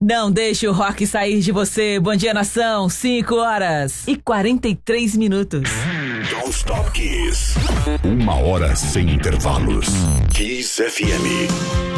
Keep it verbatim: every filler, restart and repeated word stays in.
Não deixe o rock sair de você. Bom dia, nação. cinco horas e quarenta e três minutos. Don't Stop Kiss. Uma hora sem intervalos. Kiss F M.